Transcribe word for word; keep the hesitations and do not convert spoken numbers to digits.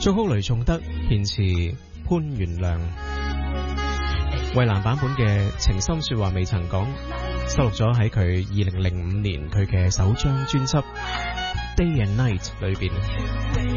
作曲雷頌德，填詞潘元亮。衛蘭版本嘅《情深說話未曾講》收錄咗喺佢二零零五年佢嘅首張專輯《Day and Night》裏邊。